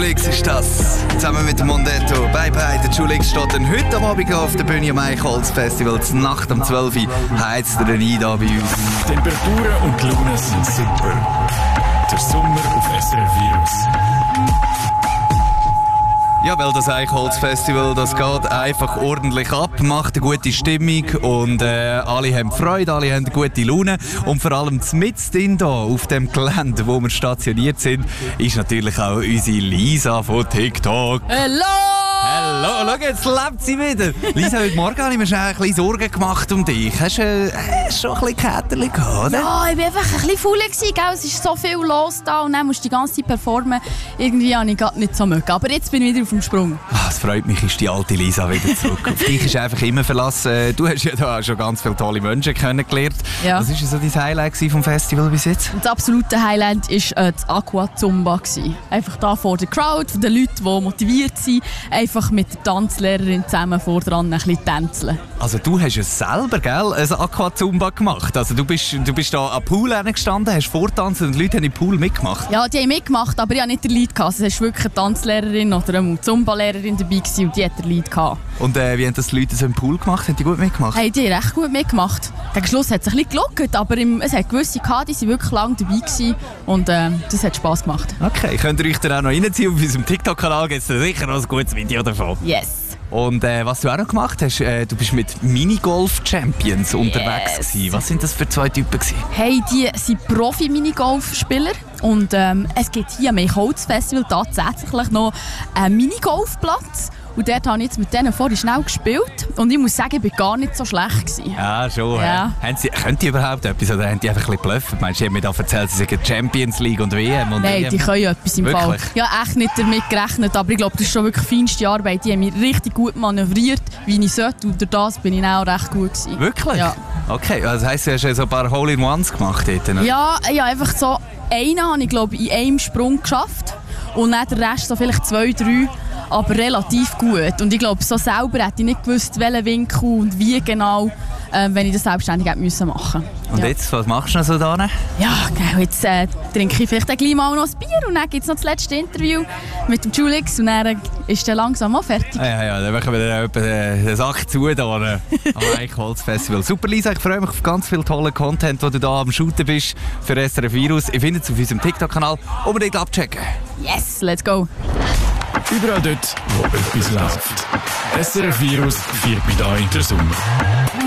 Julix ist das. Zusammen mit dem Mondetto. Bye bye, der Julix steht dann heute am Abend auf der Bühne am Eichholz-Festival. Nacht um 12 Uhr heizt er ein da bei uns. Temperaturen und die Laune sind super. Der Sommer auf SRF Virus. Ja, weil das Eichholz-Festival, das geht einfach ordentlich ab, macht eine gute Stimmung und alle haben Freude, alle haben eine gute Laune. Und vor allem mitten hier auf dem Gelände, wo wir stationiert sind, ist natürlich auch unsere Lisa von TikTok. Hallo! Hallo, schau, jetzt lebt sie wieder. Lisa, heute Morgen habe ich mir schon ein bisschen Sorgen gemacht um dich. Hast du schon ein bisschen Käterchen gehabt, oder? Ja, ich war einfach ein bisschen faul, gell? Es ist so viel los da und dann musst du die ganze Zeit performen. Irgendwie habe ich gerade nicht so mögen. Aber jetzt bin ich wieder auf dem Sprung. Es freut mich, ist die alte Lisa wieder zurück. Auf dich ist einfach immer verlassen. Du hast ja da schon ganz viele tolle Menschen kennengelernt. Ja. Was war so dein Highlight vom Festival bis jetzt? Das absolute Highlight war das Aqua Zumba. Einfach da vor der Crowd, von den Leuten, die motiviert sind, einfach mit der Tanzlehrerin zusammen vor dran ein bisschen tänzeln. Also du hast ja selber, gell, ein Aqua Zumba gemacht. Also du bist da am Pool gestanden, hast vortanzt und die Leute haben im Pool mitgemacht. Ja, die haben mitgemacht, aber ich hatte nicht den Lead. Es war wirklich eine Tanzlehrerin oder eine Zumba-Lehrerin dabei und die hat den Lead gehabt. Und wie haben das die Leute so im Pool gemacht? Haben die gut mitgemacht? Hey, die haben recht gut mitgemacht. Gegen Schluss hat es ein bisschen gelockt, aber es hat gewisse gehabt, die waren wirklich lange dabei gewesen und das hat Spass gemacht. Okay, könnt ihr euch dann auch noch reinziehen? Auf unserem TikTok-Kanal gibt es sicher noch ein gutes Video davon. Yes. Und was du auch noch gemacht hast, du bist mit Minigolf-Champions unterwegs gewesen. Was sind das für zwei Typen gewesen? Hey, die sind Profi-Minigolf-Spieler und es gibt hier am Eichholz-Festival tatsächlich noch einen Minigolfplatz. Und dort habe ich jetzt mit denen vorhin schnell gespielt. Und ich muss sagen, ich war gar nicht so schlecht gewesen. Ja, schon. Ja. Können die überhaupt etwas oder haben die einfach ein bisschen bluffen? Meinst du, die haben mir da erzählt, sie sagen Champions League und WM und Nein, EM? die können etwas im Wirklich? Fall. Ja, echt nicht damit gerechnet, aber ich glaube, das ist schon wirklich feinste Arbeit. Die haben mich richtig gut manövriert, wie ich sollte. Und durch das bin ich auch recht gut gewesen. Wirklich? Ja. Okay, also das heisst, du hast so ein paar Hole-in-Ones gemacht dort? Ne? Ja, einfach so einen habe ich, glaube ich, in einem Sprung geschafft. Und dann der Rest so vielleicht 2, 3. Aber relativ gut. Und ich glaube, so selber hätte ich nicht gewusst, welchen Winkel und wie genau, wenn ich das selbstständig hätte machen müssen. Und ja. jetzt, was machst du noch so da? Ja, genau, jetzt trinke ich vielleicht gleich mal noch ein Bier und dann gibt es noch das letzte Interview mit dem Julix und dann ist der langsam mal fertig. Ja, dann machen wir dann den Sack zu da am Eichholz-Festival. Super, Lisa, ich freue mich auf ganz viel tollen Content, wo du da am Shooten bist für SRF Virus. Ihr findet es auf unserem TikTok-Kanal. Unbedingt abchecken. Yes, let's go. Überall dort, wo etwas läuft. SRF Virus feiert mit euch den Sommer.